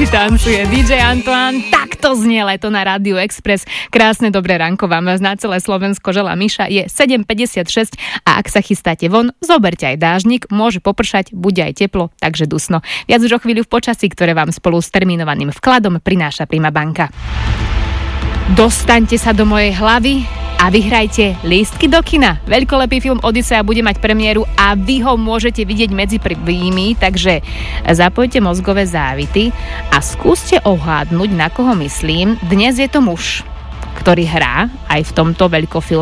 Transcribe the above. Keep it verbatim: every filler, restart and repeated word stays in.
si tancuje. dý džej Antoine, takto znie Leto na Rádiu Express. Krásne dobré ránko vám na celé Slovensko želá Miša. Je sedem päťdesiatšesť a ak sa chystáte von, zoberte aj dážnik, môže popršať, bude aj teplo, takže dusno. Viac už o chvíľu v počasí, ktoré vám spolu s termínovaným vkladom prináša Prima banka. Dostaňte sa do mojej hlavy a vyhrajte lístky do kina. Veľkolepý film Odysea bude mať premiéru a vy ho môžete vidieť medzi prvými, takže zapojte mozgové závity a skúste ohádnuť, na koho myslím. Dnes je to muž, ktorý hrá aj v tomto veľkofilme.